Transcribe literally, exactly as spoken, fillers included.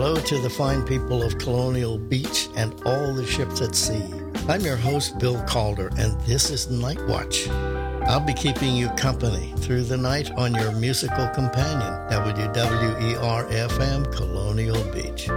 Hello to the fine people of Colonial Beach and all the ships at sea. I'm your host, Bill Calder, and this is Night Watch. I'll be keeping you company through the night on your musical companion, W W E R F M Colonial Beach.